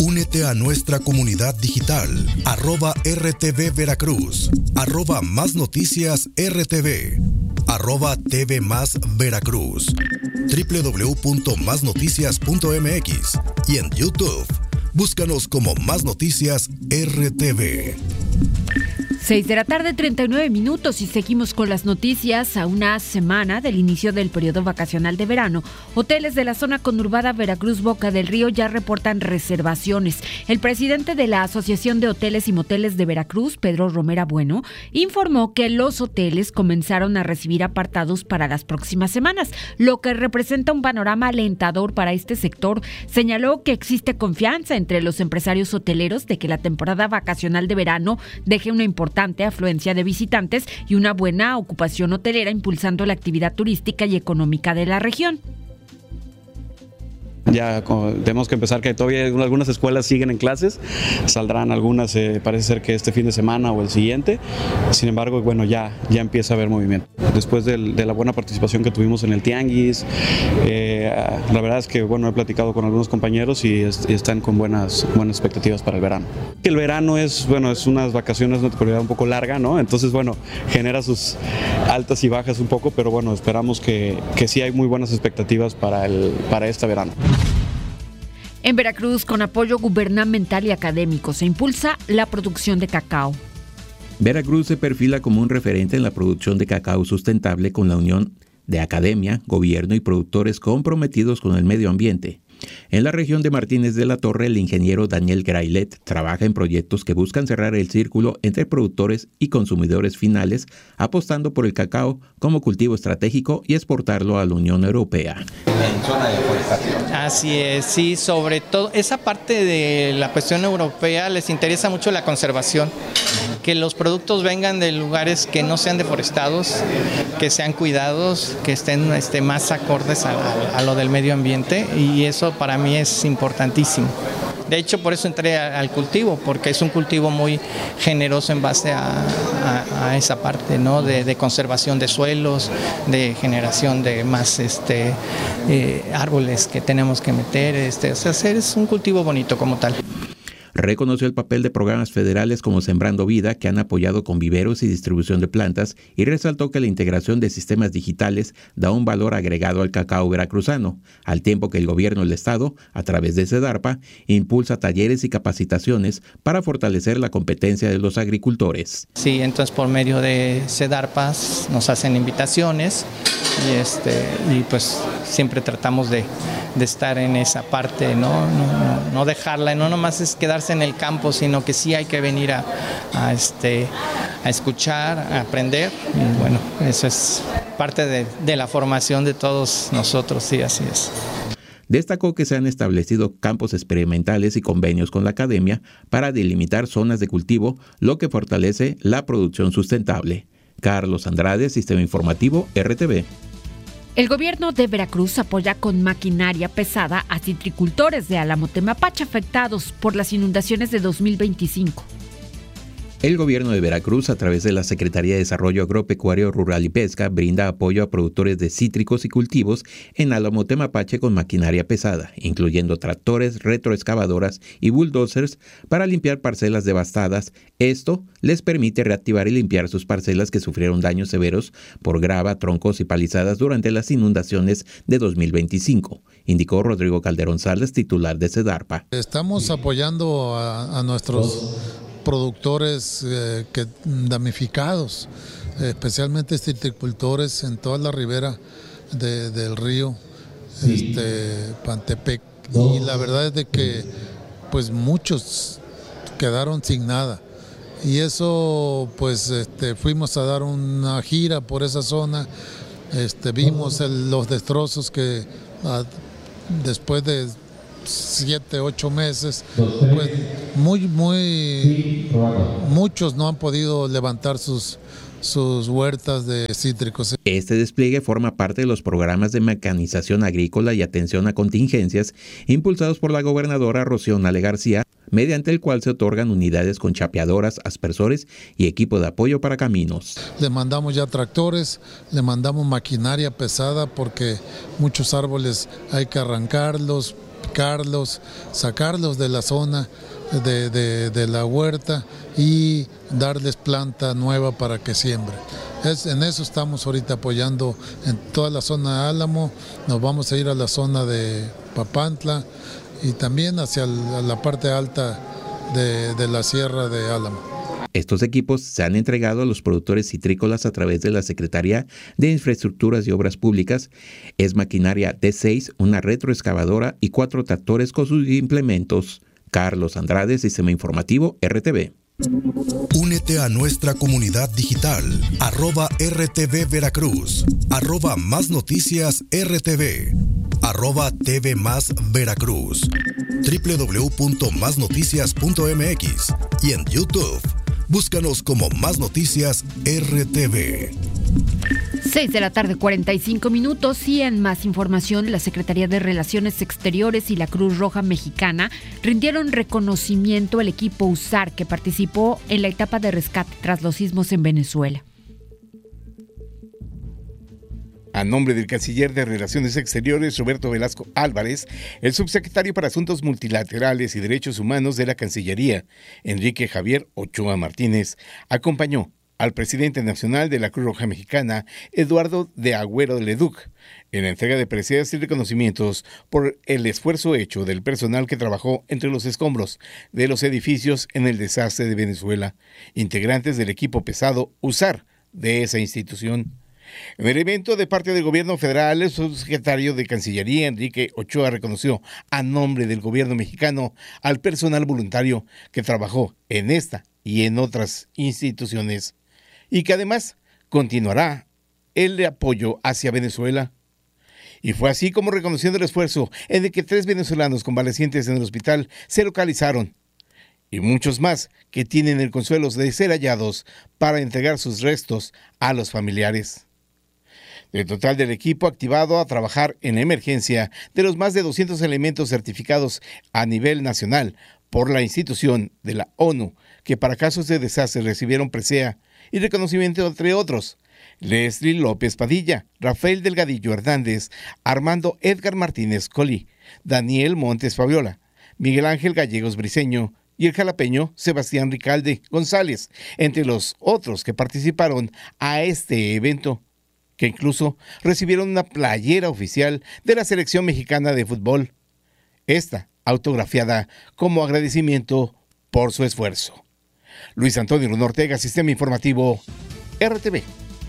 Únete a nuestra comunidad digital, @RTV Veracruz, @Más Noticias RTV, @TV Más Veracruz, www.masnoticias.mx y en YouTube. Búscanos como Más Noticias RTV. 6:39 y seguimos con las noticias. A una semana del inicio del periodo vacacional de verano, hoteles de la zona conurbada Veracruz-Boca del Río ya reportan reservaciones. El presidente de la Asociación de Hoteles y Moteles de Veracruz, Pedro Romera Bueno, informó que los hoteles comenzaron a recibir apartados para las próximas semanas, lo que representa un panorama alentador para este sector. Señaló que existe confianza entre los empresarios hoteleros de que la temporada vacacional de verano deje una importante afluencia de visitantes y una buena ocupación hotelera, impulsando la actividad turística y económica de la región. Ya tenemos que empezar, que todavía algunas escuelas siguen en clases, saldrán algunas, parece ser que este fin de semana o el siguiente. Sin embargo, bueno, ya empieza a haber movimiento. Después de la buena participación que tuvimos en el Tianguis, la verdad es que, bueno, he platicado con algunos compañeros y están con buenas expectativas para el verano. El verano es unas vacaciones, una temporada un poco larga, ¿no? Entonces, bueno, genera sus altas y bajas un poco, pero bueno, esperamos que sí hay muy buenas expectativas para este verano. En Veracruz, con apoyo gubernamental y académico, se impulsa la producción de cacao. Veracruz se perfila como un referente en la producción de cacao sustentable, con la unión de academia, gobierno y productores comprometidos con el medio ambiente. En la región de Martínez de la Torre, el ingeniero Daniel Grailet trabaja en proyectos que buscan cerrar el círculo entre productores y consumidores finales, apostando por el cacao como cultivo estratégico y exportarlo a la Unión Europea. En zona de deforestación. Así es, sí, sobre todo esa parte de la cuestión europea les interesa mucho la conservación, que los productos vengan de lugares que no sean deforestados, que sean cuidados, que estén más acordes a lo del medio ambiente, y eso para mí es importantísimo. De hecho, por eso entré al cultivo, porque es un cultivo muy generoso en base a esa parte, ¿no? De conservación de suelos, de generación de más árboles que tenemos que meter. Es un cultivo bonito como tal. Reconoció el papel de programas federales como Sembrando Vida, que han apoyado con viveros y distribución de plantas, y resaltó que la integración de sistemas digitales da un valor agregado al cacao veracruzano, al tiempo que el gobierno del estado, a través de SEDARPA, impulsa talleres y capacitaciones para fortalecer la competencia de los agricultores. Sí, entonces por medio de SEDARPA nos hacen invitaciones y pues siempre tratamos de estar en esa parte, no dejarla, no nomás es quedarse en el campo, sino que sí hay que venir a escuchar, a aprender, y bueno, eso es parte de la formación de todos nosotros, sí, así es. Destacó que se han establecido campos experimentales y convenios con la academia para delimitar zonas de cultivo, lo que fortalece la producción sustentable. Carlos Andrade, Sistema Informativo RTV. El gobierno de Veracruz apoya con maquinaria pesada a citricultores de Álamo-Temapache afectados por las inundaciones de 2025. El gobierno de Veracruz, a través de la Secretaría de Desarrollo Agropecuario, Rural y Pesca, brinda apoyo a productores de cítricos y cultivos en Álamo-Temapache con maquinaria pesada, incluyendo tractores, retroexcavadoras y bulldozers para limpiar parcelas devastadas. Esto les permite reactivar y limpiar sus parcelas que sufrieron daños severos por grava, troncos y palizadas durante las inundaciones de 2025, indicó Rodrigo Calderón Salas, titular de SEDARPA. Estamos apoyando a nuestros productores damnificados, especialmente citricultores en toda la ribera del río Pantepec, y la verdad es de que pues muchos quedaron sin nada, y eso pues fuimos a dar una gira por esa zona, vimos los destrozos que después de 7, 8 meses, pues muchos no han podido levantar sus huertas de cítricos. Este despliegue forma parte de los programas de mecanización agrícola y atención a contingencias impulsados por la gobernadora Rocío Nale García, mediante el cual se otorgan unidades con chapeadoras, aspersores y equipo de apoyo para caminos. Le mandamos ya tractores, le mandamos maquinaria pesada porque muchos árboles hay que arrancarlos, picarlos, sacarlos de la zona de la huerta y darles planta nueva para que siembren. En eso estamos ahorita apoyando en toda la zona de Álamo. Nos vamos a ir a la zona de Papantla y también hacia la parte alta de la sierra de Álamo. Estos equipos se han entregado a los productores citrícolas a través de la Secretaría de Infraestructuras y Obras Públicas. Es maquinaria D6, una retroexcavadora y 4 tractores con sus implementos. Carlos Andrade, Sistema Informativo, RTV. Únete a nuestra comunidad digital, @RTV Veracruz, @Más Noticias RTV, @TV Más Veracruz, www.masnoticias.mx y en YouTube. Búscanos como Más Noticias RTV. 6 de la tarde, 45 minutos, y en más información, la Secretaría de Relaciones Exteriores y la Cruz Roja Mexicana rindieron reconocimiento al equipo USAR que participó en la etapa de rescate tras los sismos en Venezuela. A nombre del canciller de Relaciones Exteriores, Roberto Velasco Álvarez, el subsecretario para Asuntos Multilaterales y Derechos Humanos de la Cancillería, Enrique Javier Ochoa Martínez, acompañó al presidente nacional de la Cruz Roja Mexicana, Eduardo de Agüero Leduc, en la entrega de preseas y reconocimientos por el esfuerzo hecho del personal que trabajó entre los escombros de los edificios en el desastre de Venezuela, integrantes del equipo pesado USAR de esa institución. En el evento de parte del gobierno federal, el subsecretario de Cancillería, Enrique Ochoa, reconoció a nombre del gobierno mexicano al personal voluntario que trabajó en esta y en otras instituciones y que además continuará el apoyo hacia Venezuela. Y fue así como, reconociendo el esfuerzo en el que 3 venezolanos convalecientes en el hospital se localizaron y muchos más que tienen el consuelo de ser hallados para entregar sus restos a los familiares. Del total del equipo activado a trabajar en la emergencia, de los más de 200 elementos certificados a nivel nacional por la institución de la ONU, que para casos de desastre recibieron presea y reconocimiento entre otros, Leslie López Padilla, Rafael Delgadillo Hernández, Armando Edgar Martínez Colí, Daniel Montes Fabiola, Miguel Ángel Gallegos Briceño y el jalapeño Sebastián Ricalde González, entre los otros que participaron a este evento, que incluso recibieron una playera oficial de la selección mexicana de fútbol, esta autografiada como agradecimiento por su esfuerzo. Luis Antonio Luna Ortega, Sistema Informativo, RTV.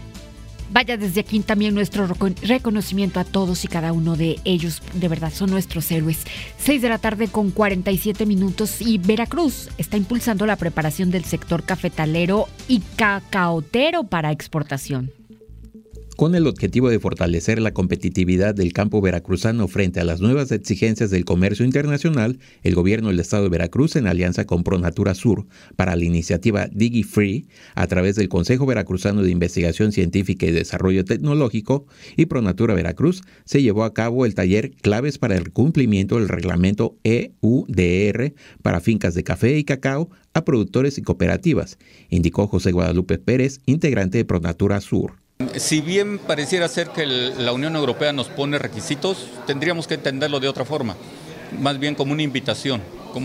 Vaya, desde aquí también nuestro reconocimiento a todos y cada uno de ellos. De verdad, son nuestros héroes. 6 de la tarde con 47 minutos y Veracruz está impulsando la preparación del sector cafetalero y cacaotero para exportación. Con el objetivo de fortalecer la competitividad del campo veracruzano frente a las nuevas exigencias del comercio internacional, el gobierno del estado de Veracruz, en alianza con Pronatura Sur, para la iniciativa DigiFree, a través del Consejo Veracruzano de Investigación Científica y Desarrollo Tecnológico y Pronatura Veracruz, se llevó a cabo el taller Claves para el cumplimiento del reglamento EUDR para fincas de café y cacao a productores y cooperativas, indicó José Guadalupe Pérez, integrante de Pronatura Sur. Si bien pareciera ser que la Unión Europea nos pone requisitos, tendríamos que entenderlo de otra forma, más bien como una invitación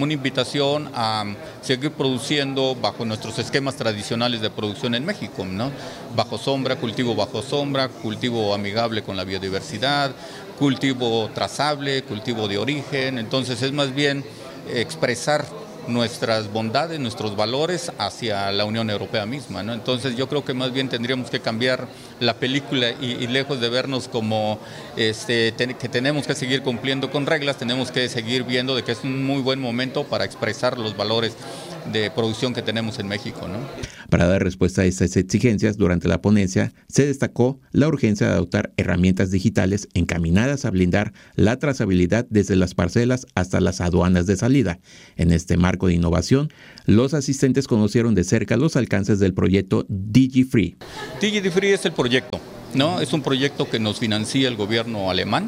a seguir produciendo bajo nuestros esquemas tradicionales de producción en México, ¿no? Bajo sombra, cultivo amigable con la biodiversidad, cultivo trazable, cultivo de origen. Entonces es más bien expresar nuestras bondades, nuestros valores hacia la Unión Europea misma, ¿no? Entonces yo creo que más bien tendríamos que cambiar la película y lejos de vernos como que tenemos que seguir cumpliendo con reglas, tenemos que seguir viendo de que es un muy buen momento para expresar los valores de producción que tenemos en México, ¿no? Para dar respuesta a estas exigencias, durante la ponencia se destacó la urgencia de adoptar herramientas digitales encaminadas a blindar la trazabilidad desde las parcelas hasta las aduanas de salida. En este marco de innovación, los asistentes conocieron de cerca los alcances del proyecto DigiFree. DigiFree es el proyecto, ¿no? Es un proyecto que nos financia el gobierno alemán,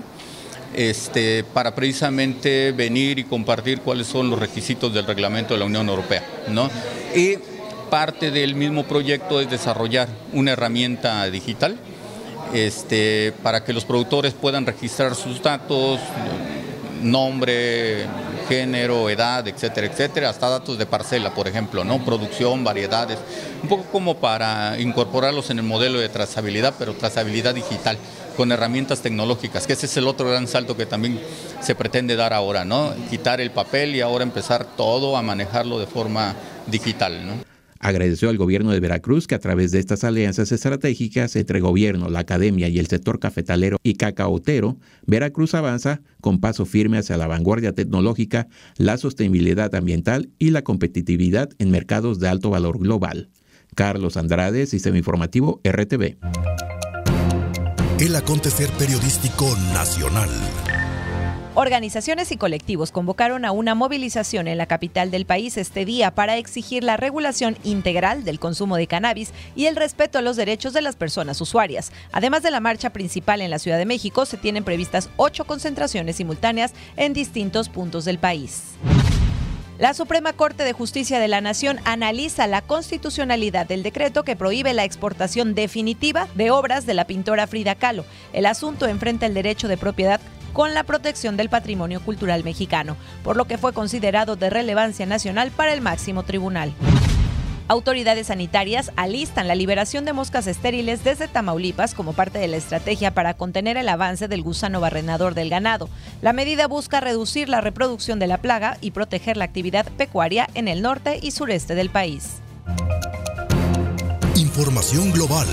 para precisamente venir y compartir cuáles son los requisitos del reglamento de la Unión Europea, ¿no? Y parte del mismo proyecto es desarrollar una herramienta digital para que los productores puedan registrar sus datos, nombre, género, edad, etcétera, etcétera, hasta datos de parcela, por ejemplo, ¿no? Producción, variedades, un poco como para incorporarlos en el modelo de trazabilidad, pero trazabilidad digital, con herramientas tecnológicas, que ese es el otro gran salto que también se pretende dar ahora, ¿no? Quitar el papel y ahora empezar todo a manejarlo de forma digital, ¿no? Agradeció al gobierno de Veracruz que a través de estas alianzas estratégicas entre gobierno, la academia y el sector cafetalero y cacaotero, Veracruz avanza con paso firme hacia la vanguardia tecnológica, la sostenibilidad ambiental y la competitividad en mercados de alto valor global. Carlos Andrade, Sistema Informativo RTV. El acontecer periodístico nacional. Organizaciones y colectivos convocaron a una movilización en la capital del país este día para exigir la regulación integral del consumo de cannabis y el respeto a los derechos de las personas usuarias. Además de la marcha principal en la Ciudad de México, se tienen previstas 8 concentraciones simultáneas en distintos puntos del país. La Suprema Corte de Justicia de la Nación analiza la constitucionalidad del decreto que prohíbe la exportación definitiva de obras de la pintora Frida Kahlo. El asunto enfrenta el derecho de propiedad con la protección del patrimonio cultural mexicano, por lo que fue considerado de relevancia nacional para el máximo tribunal. Autoridades sanitarias alistan la liberación de moscas estériles desde Tamaulipas como parte de la estrategia para contener el avance del gusano barrenador del ganado. La medida busca reducir la reproducción de la plaga y proteger la actividad pecuaria en el norte y sureste del país. Información global.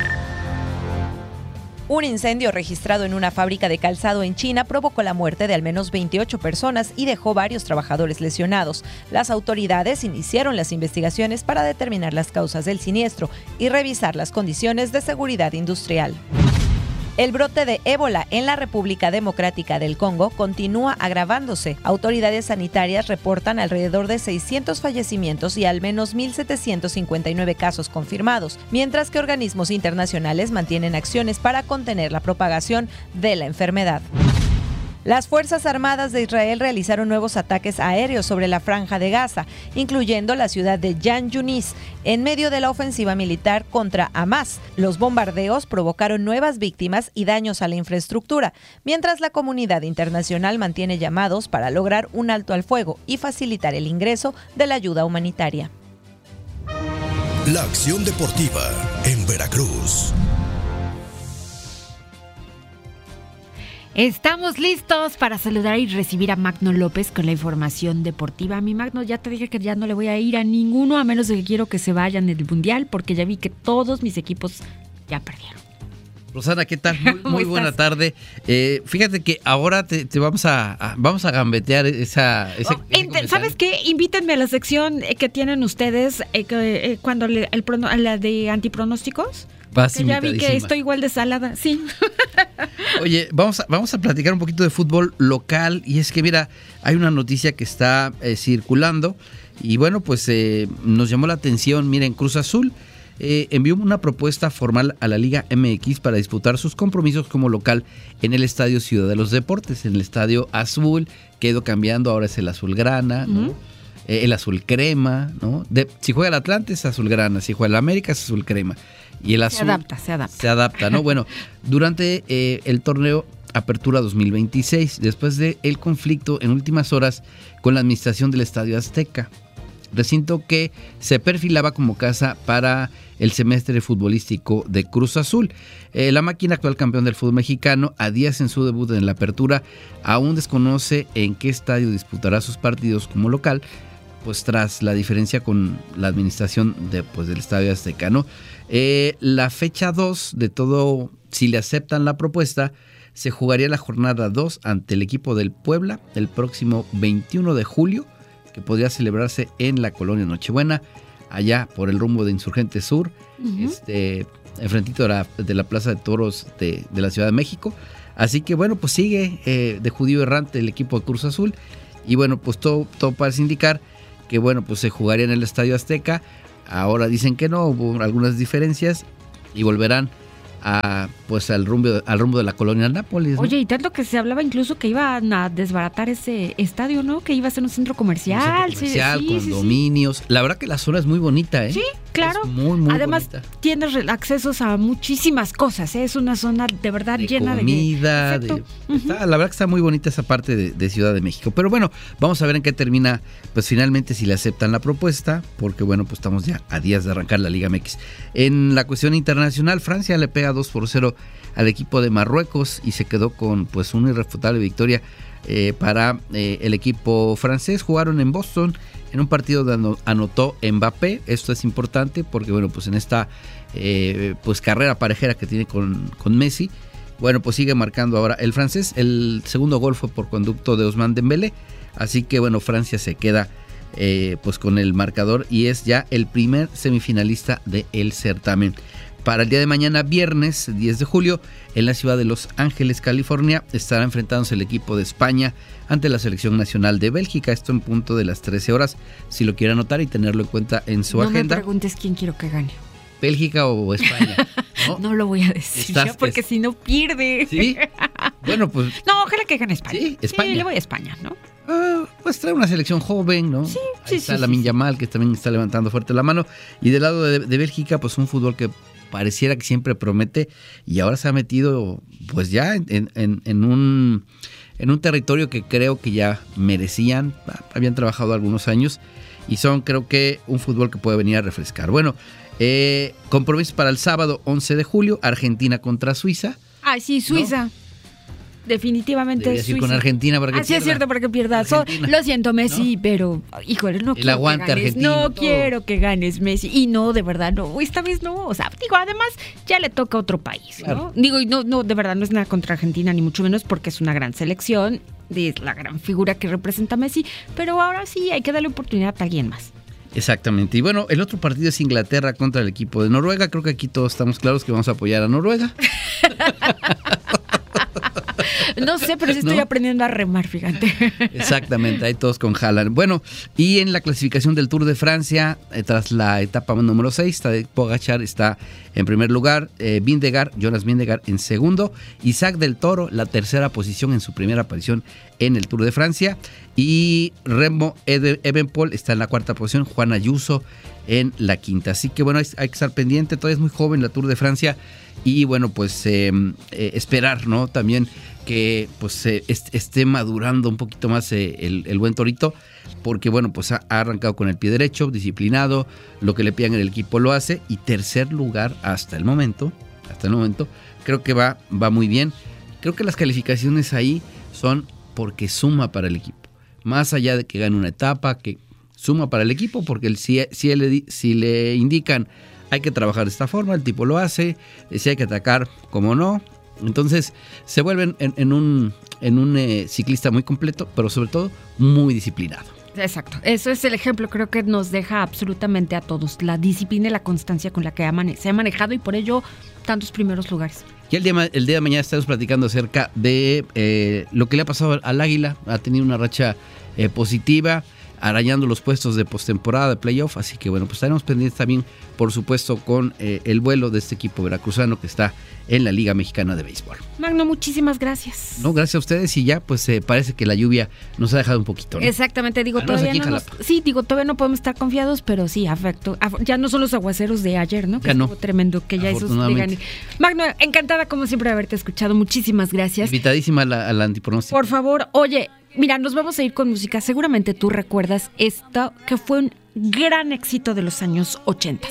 Un incendio registrado en una fábrica de calzado en China provocó la muerte de al menos 28 personas y dejó varios trabajadores lesionados. Las autoridades iniciaron las investigaciones para determinar las causas del siniestro y revisar las condiciones de seguridad industrial. El brote de ébola en la República Democrática del Congo continúa agravándose. Autoridades sanitarias reportan alrededor de 600 fallecimientos y al menos 1.759 casos confirmados, mientras que organismos internacionales mantienen acciones para contener la propagación de la enfermedad. Las Fuerzas Armadas de Israel realizaron nuevos ataques aéreos sobre la Franja de Gaza, incluyendo la ciudad de Jan Yunis, en medio de la ofensiva militar contra Hamás. Los bombardeos provocaron nuevas víctimas y daños a la infraestructura, mientras la comunidad internacional mantiene llamados para lograr un alto al fuego y facilitar el ingreso de la ayuda humanitaria. La acción deportiva en Veracruz. Estamos listos para saludar y recibir a Magno López con la información deportiva. Mi Magno, ya te dije que ya no le voy a ir a ninguno, a menos de que quiero que se vayan del Mundial, porque ya vi que todos mis equipos ya perdieron. Rosana, ¿qué tal? Muy buena tarde. Fíjate que ahora te vamos a gambetear esa ¿Sabes qué? Invítenme a la sección que tienen ustedes cuando la de antipronósticos. Ya vi que estoy igual de salada, sí. Oye, vamos a platicar un poquito de fútbol local, y es que mira, hay una noticia que está circulando y bueno, pues nos llamó la atención. Miren, Cruz Azul envió una propuesta formal a la Liga MX para disputar sus compromisos como local en el Estadio Ciudad de los Deportes, en el Estadio Azul, que ha ido cambiando, ahora es el azul grana, ¿no? El azul crema, ¿no? Si juega el Atlante es azul grana, si juega el América es azul crema. Y el azul se adapta, ¿no? Bueno, durante el torneo Apertura 2026, después del conflicto en últimas horas con la administración del Estadio Azteca, recinto que se perfilaba como casa para el semestre futbolístico de Cruz Azul. La máquina, actual campeón del fútbol mexicano, a días en su debut en la Apertura, aún desconoce en qué estadio disputará sus partidos como local, pues tras la diferencia con la administración del Estadio Azteca, ¿no? La fecha 2 de todo, si le aceptan la propuesta, se jugaría la jornada 2 ante el equipo del Puebla el próximo 21 de julio, que podría celebrarse en la colonia Nochebuena, allá por el rumbo de Insurgente Sur, enfrentito de la Plaza de Toros de la Ciudad de México. Así que bueno, pues sigue de judío errante el equipo de Cruz Azul, y bueno, pues todo parece indicar que bueno, pues se jugaría en el Estadio Azteca. Ahora dicen que no, hubo algunas diferencias y volverán al rumbo de la colonia Nápoles, ¿no? Oye, y tanto que se hablaba incluso que iban a desbaratar ese estadio, ¿no? Que iba a ser un centro comercial. Condominios. Sí. La verdad que la zona es muy bonita, ¿eh? Sí, Claro, es muy además bonita. tienes accesos a muchísimas cosas, ¿eh? Es una zona de verdad llena comida, de... La verdad que está muy bonita esa parte de Ciudad de México. Pero bueno, vamos a ver en qué termina, pues finalmente si le aceptan la propuesta, porque bueno, pues estamos ya a días de arrancar la Liga MX. En la cuestión internacional, Francia le pega 2-0 al equipo de Marruecos y se quedó con pues una irrefutable victoria para el equipo francés. Jugaron en Boston en un partido donde anotó Mbappé. Esto es importante porque bueno, pues en esta pues carrera parejera que tiene con Messi, bueno, pues sigue marcando ahora el francés. El segundo gol fue por conducto de Ousmane Dembélé, así que bueno, Francia se queda pues con el marcador y es ya el primer semifinalista del certamen. Para el día de mañana, viernes 10 de julio, en la ciudad de Los Ángeles, California, estará enfrentándose el equipo de España ante la selección nacional de Bélgica. Esto en punto de las 13 horas, si lo quiere anotar y tenerlo en cuenta en su agenda. No me preguntes quién quiero que gane. ¿Bélgica o España? No lo voy a decir ya porque si no pierde. ¿Sí? Bueno, pues... No, ojalá que gane España. Sí, España. Sí, le voy a España, ¿no? Pues trae una selección joven, ¿no? Sí, Ahí está Lamine Yamal, que también está levantando fuerte la mano. Y del lado de Bélgica, pues un fútbol que pareciera que siempre promete y ahora se ha metido pues ya en un territorio que creo que ya merecían, habían trabajado algunos años y son creo que un fútbol que puede venir a refrescar. Bueno, compromisos para el sábado 11 de julio, Argentina contra Suiza. Ay, sí, Suiza. ¿No? Definitivamente deberías ir con Argentina para que pierda. Sí, es cierto, para que pierda. Lo siento, Messi, ¿no? Pero, híjole, no quiero aguante que ganes. Argentina, no quiero que ganes, Messi. Y no, de verdad, no. Esta vez no. O sea, digo, además, ya le toca a otro país, claro. ¿no? Digo, y no, de verdad, no es nada contra Argentina, ni mucho menos, porque es una gran selección, es la gran figura que representa Messi. Pero ahora sí, hay que darle oportunidad a alguien más. Exactamente. Y bueno, el otro partido es Inglaterra contra el equipo de Noruega. Creo que aquí todos estamos claros que vamos a apoyar a Noruega. No sé, pero sí estoy aprendiendo a remar, fíjate. Exactamente, ahí todos con Haaland. Bueno, y en la clasificación del Tour de Francia, tras la etapa número 6, Tadej Pogačar está en primer lugar, Jonas Vingegaard en segundo, Isaac del Toro, la tercera posición en su primera aparición en el Tour de Francia, y Remo Evenepoel está en la cuarta posición, Juan Ayuso en la quinta. Así que bueno, hay que estar pendiente, todavía es muy joven la Tour de Francia y bueno, pues esperar, ¿no? También que pues esté madurando un poquito más el buen torito, porque bueno, pues ha arrancado con el pie derecho, disciplinado, lo que le pidan en el equipo lo hace, y tercer lugar hasta el momento, creo que va muy bien. Creo que las calificaciones ahí son porque suma para el equipo, más allá de que gane una etapa, que suma para el equipo, porque si le indican hay que trabajar de esta forma, el tipo lo hace, si hay que atacar, como no. Entonces se vuelven en un ciclista muy completo, pero sobre todo muy disciplinado. Exacto, eso es el ejemplo, creo que nos deja absolutamente a todos, la disciplina y la constancia con la que se ha manejado y por ello tantos primeros lugares. Y el día de mañana estamos platicando acerca de lo que le ha pasado al Águila. Ha tenido una racha positiva, arañando los puestos de postemporada, de playoff, así que bueno, pues estaremos pendientes también, por supuesto, con el vuelo de este equipo veracruzano que está en la Liga Mexicana de Béisbol. Magno, muchísimas gracias. No, gracias a ustedes, y ya pues parece que la lluvia nos ha dejado un poquito, ¿no? Exactamente, digo, todavía no podemos estar confiados, pero sí, ya no son los aguaceros de ayer, ¿no? Que ya estuvo tremendo, que ya esos digan. Magno, encantada como siempre de haberte escuchado, muchísimas gracias. Invitadísima a la antipronóstico. Por favor, oye, mira, nos vamos a ir con música. Seguramente tú recuerdas esto, que fue un gran éxito de los años 80.